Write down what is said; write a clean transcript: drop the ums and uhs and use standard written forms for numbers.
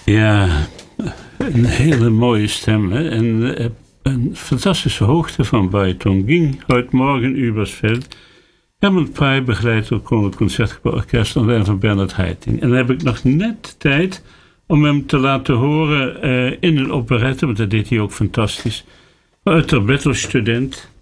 Ja, een hele mooie stem. Hè? En een fantastische hoogte van bariton. Ging heute Morgen übers Feld. Herman Prey begeleid door Koninklijk Concertgebouworkest onder leiding van Bernard Haitink. En dan heb ik nog net tijd om hem te laten horen in een operette, want dat deed hij ook fantastisch. Uit de Bettelstudent.